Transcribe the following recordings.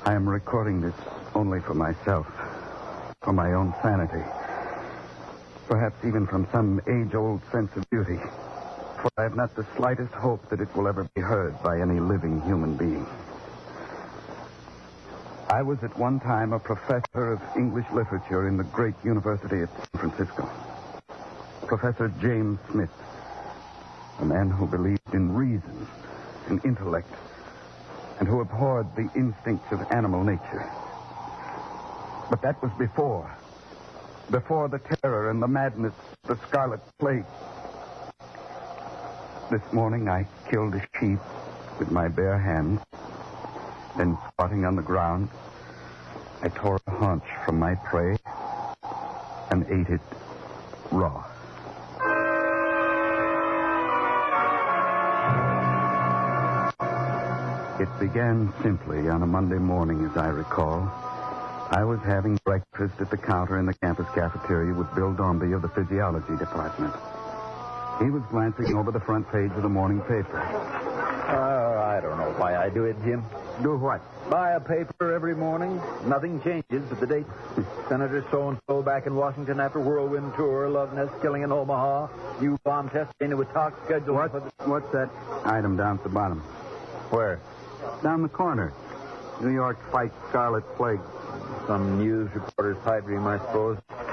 I am recording this only for myself, for my own sanity. Perhaps even from some age-old sense of duty. For I have not the slightest hope that it will ever be heard by any living human being. I was at one time a professor of English literature in the great university at San Francisco. Professor James Smith, a man who believed in reason and intellect, and who abhorred the instincts of animal nature. But that was before the terror and the madness of the Scarlet Plague. This morning I killed a sheep with my bare hands. Then, squatting on the ground, I tore a haunch from my prey and ate it raw. It began simply on a Monday morning, as I recall. I was having breakfast at the counter in the campus cafeteria with Bill Dombey of the physiology department. He was glancing over the front page of the morning paper. I don't know why I do it, Jim. Do what? Buy a paper every morning. Nothing changes but the date. Senator so-and-so back in Washington after whirlwind tour, love nest killing in Omaha, new bomb test into a talk schedule. What's that item down at the bottom? Where? Down the corner. New York fights Scarlet Plague. Some news reporter's pipe dream, I suppose.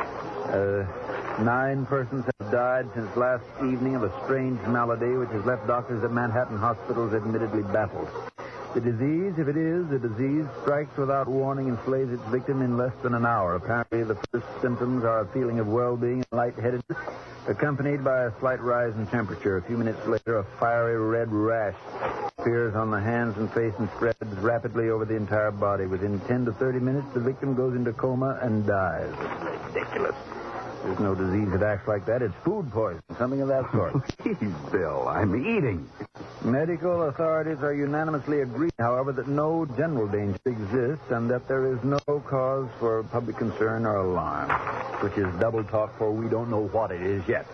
9 persons have died since last evening of a strange malady which has left doctors at Manhattan hospitals admittedly baffled. The disease, if it is a disease, strikes without warning and slays its victim in less than an hour. Apparently, the first symptoms are a feeling of well-being and lightheadedness, accompanied by a slight rise in temperature. A few minutes later, a fiery red rash appears on the hands and face and spreads rapidly over the entire body. Within 10 to 30 minutes, the victim goes into coma and dies. It's ridiculous. There's no disease that acts like that. It's food poison, something of that sort. Please, Bill, I'm eating. Medical authorities are unanimously agreed, however, that no general danger exists and that there is no cause for public concern or alarm, which is double talk for we don't know what it is yet.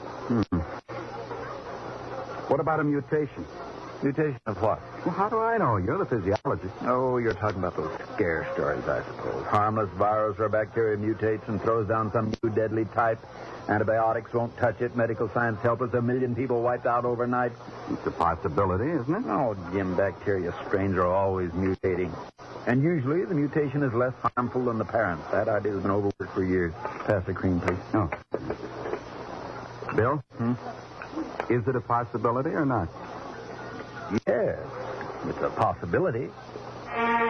What about a mutation? Mutation of what? Well, how do I know? You're the physiologist. Oh, you're talking about those scare stories, I suppose. Harmless virus or bacteria mutates and throws down some new deadly type. Antibiotics won't touch it. Medical science helpless. 1 million people wiped out overnight. It's a possibility, isn't it? Oh, Jim, bacteria strains are always mutating. And usually the mutation is less harmful than the parent. That idea's been overworked for years. Pass the cream, please. Oh. Bill? Is it a possibility or not? Yes, it's a possibility.